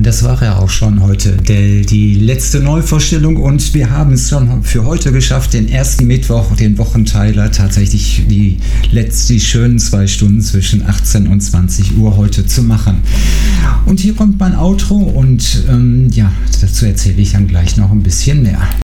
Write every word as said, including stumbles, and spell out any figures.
das war ja auch schon heute der, die letzte Neuvorstellung und wir haben es schon für heute geschafft, den ersten Mittwoch, den Wochenteiler, tatsächlich die letzte, die schönen zwei Stunden zwischen achtzehn und zwanzig Uhr heute zu machen. Und hier kommt mein Outro und ähm, ja, dazu erzähle ich dann gleich noch ein bisschen mehr.